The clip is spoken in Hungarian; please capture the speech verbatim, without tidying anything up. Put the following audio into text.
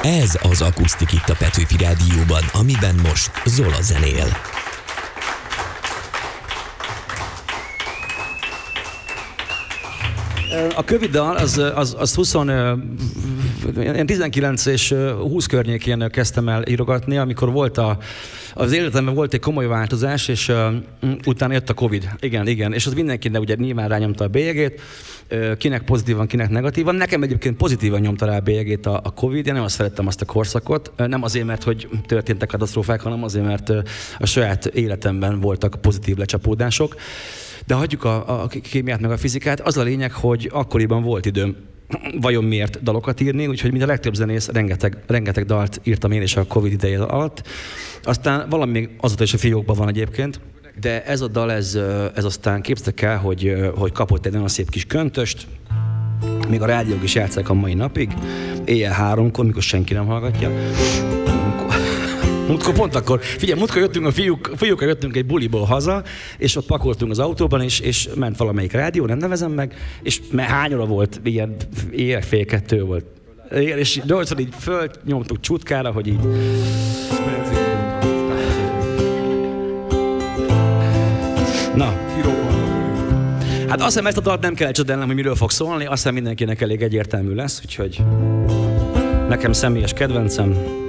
Ez az Akusztik itt a Petőfi Rádióban, amiben most Zola zenél. A Covid-dal az, az, az húsz, tizenkilenc és húsz környékén kezdtem el írogatni, amikor volt a, az életemben volt egy komoly változás, és uh, utána jött a Covid. Igen, igen, és az mindenkinek ugye nyilván rányomta a bélyegét, uh, kinek pozitívan, kinek negatívan. Nekem egyébként pozitívan nyomta rá a bélyegét a, a Covid, én nem azt szerettem azt a korszakot, uh, nem azért, mert hogy történtek katasztrófák, hanem azért, mert uh, a saját életemben voltak pozitív lecsapódások. De hagyjuk a, a kémiát meg a fizikát, az a lényeg, hogy akkoriban volt időm vajon miért dalokat írni, úgyhogy mint a legtöbb zenész, rengeteg, rengeteg dalt írtam én is a Covid ideje alatt. Aztán valami még azóta is a fiókban van egyébként, de ez a dal, ez, ez aztán képzeljétek el, hogy, hogy kapott egy nagyon szép kis köntöst, még a rádiók is játsszák a mai napig, éjjel háromkor, mikor senki nem hallgatja. Múltkor pont akkor, figyelj, múltkor jöttünk a fiúk, fiúkkal jöttünk egy buliból haza, és ott pakoltunk az autóban, és, és ment valamelyik rádió, nem nevezem meg, és hány óra volt, ilyen éjjel fél kettő volt. És dolcon így fölnyomtuk csutkára, hogy így... Na. Hát azt hiszem, ezt a dalt nem kell csodálnom, hogy miről fog szólni, azt hiszem mindenkinek elég egyértelmű lesz, úgyhogy nekem személyes kedvencem.